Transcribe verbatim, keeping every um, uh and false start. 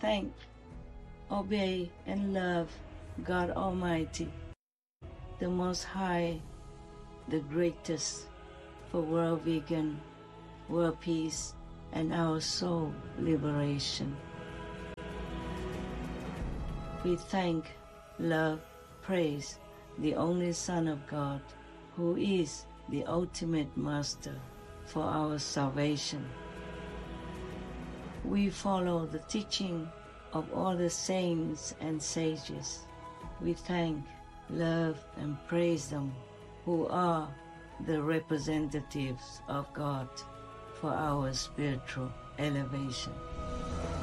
thank, obey, and love God Almighty, the Most High, the greatest, for world vegan, world peace, and our soul liberation. We thank, love, praise the only Son of God, who is the ultimate Master for our salvation. We follow the teaching of all the saints and sages. We thank, love, and praise them, who are the representatives of God for our spiritual elevation.